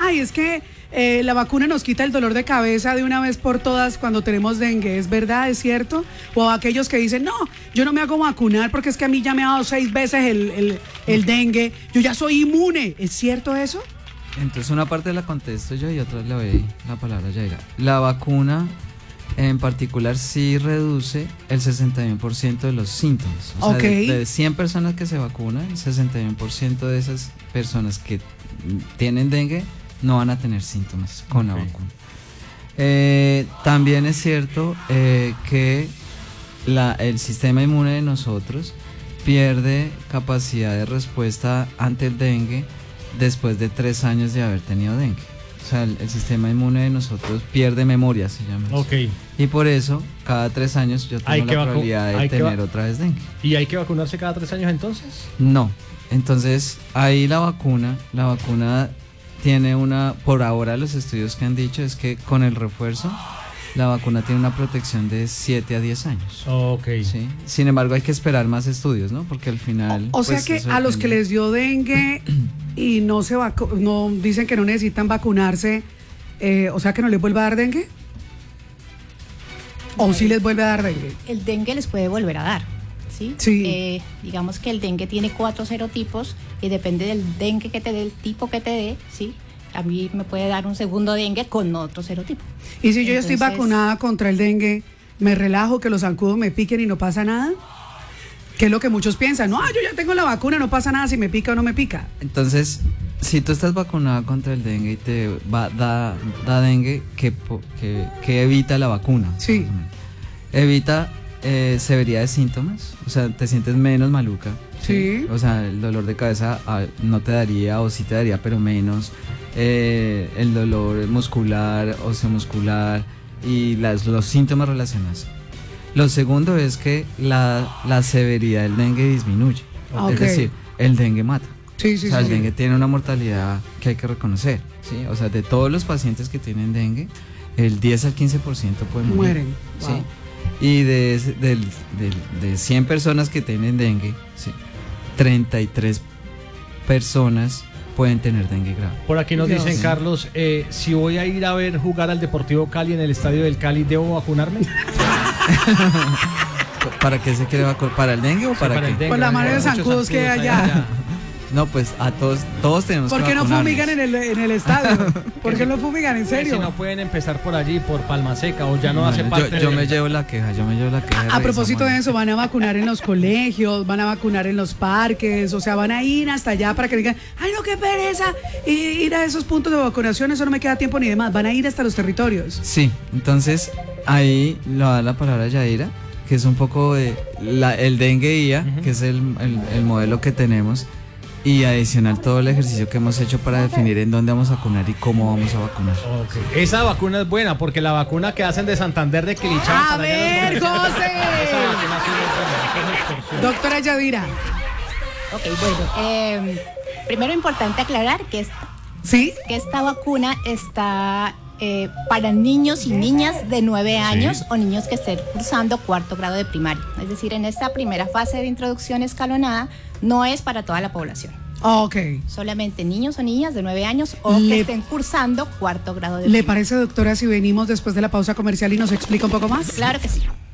ay, es que la vacuna nos quita el dolor de cabeza de una vez por todas cuando tenemos dengue. ¿Es verdad? ¿Es cierto? O aquellos que dicen, no, yo no me hago vacunar porque es que a mí ya me ha dado 6 veces el dengue, yo ya soy inmune. ¿Es cierto eso? Entonces una parte la contesto yo y otra le doy la palabra a Yaira. La vacuna en particular sí reduce el 61% de los síntomas. O sea, de 100 personas que se vacunan, el 61% de esas personas que tienen dengue no van a tener síntomas con la vacuna. También es cierto que el sistema inmune de nosotros pierde capacidad de respuesta ante el dengue después de 3 años de haber tenido dengue. O sea, el sistema inmune de nosotros pierde memoria, se llama eso. Y por eso, cada 3 años yo tengo la probabilidad de tener otra vez dengue. ¿Y hay que vacunarse cada 3 años entonces? No. Entonces, ahí la vacuna tiene por ahora los estudios que han dicho es que con el refuerzo, la vacuna tiene una protección de 7 a 10 años. ¿Sí? Sin embargo, hay que esperar más estudios, ¿no? Porque al final... O sea que a los que les dio dengue y no dicen que no necesitan vacunarse, o sea que no les vuelve a dar dengue. ¿O sí les vuelve a dar dengue? El dengue les puede volver a dar, ¿sí? Sí. Digamos que el dengue tiene 4 serotipos y depende del dengue que te dé, el tipo que te dé, ¿sí? A mí me puede dar un segundo dengue con otro serotipo. Y si yo ya estoy vacunada contra el dengue, ¿me relajo que los zancudos me piquen y no pasa nada? Que es lo que muchos piensan. No, yo ya tengo la vacuna, no pasa nada si me pica o no me pica. Entonces, si tú estás vacunada contra el dengue y te da dengue, ¿qué evita la vacuna? Sí. Evita severidad de síntomas, o sea, te sientes menos maluca. Sí. O sea, el dolor de cabeza no te daría, o sí te daría, pero menos. El dolor muscular, osteomuscular y los síntomas relacionados. Lo segundo es que la severidad del dengue disminuye. Es decir, el dengue mata. El dengue tiene una mortalidad que hay que reconocer. ¿Sí? O sea, de todos los pacientes que tienen dengue, el 10 al 15% pueden morir. Mueren. ¿Sí? Y de 100 personas que tienen dengue, ¿sí? 33 personas pueden tener dengue grave. Por aquí nos dicen, Carlos, si voy a ir a ver jugar al Deportivo Cali en el estadio del Cali, ¿debo vacunarme? ¿Para qué se quiere vacunar? ¿Para el dengue o para qué? Por la mano de zancudos que hay allá. No, pues a todos tenemos que vacunarnos. ¿Por qué no fumigan en el estadio? ¿Por qué no fumigan? ¿En serio? Si no pueden empezar por allí, por Palma Seca, o ya no hace parte. Yo me llevo la queja, A propósito de eso, van a vacunar en los colegios, van a vacunar en los parques, o sea, van a ir hasta allá para que digan, ay no, qué pereza, ir a esos puntos de vacunación, eso no me queda tiempo ni demás, van a ir hasta los territorios. Sí, entonces ahí le va a dar la palabra a Yaira, que es un poco de el dengue IA, que es el modelo que tenemos. Y adicional todo el ejercicio que hemos hecho para definir en dónde vamos a vacunar y cómo vamos a vacunar. Esa vacuna es buena porque la vacuna que hacen de Santander de Quilichán. ¡A ver, José! Doctora Yadira. Bueno, primero importante aclarar que esta vacuna está para niños y niñas de 9 años o niños que estén cursando 4º grado de primaria. Es decir, en esta primera fase de introducción escalonada no es para toda la población. Solamente niños o niñas de 9 años o que estén cursando 4º grado de primaria. ¿Le parece, doctora, si venimos después de la pausa comercial y nos explica un poco más? Claro que sí.